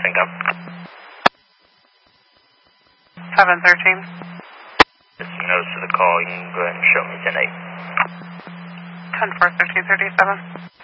sync up. 713. Just notes to the call. You can go ahead and show me 10-8. 10-4, 1337.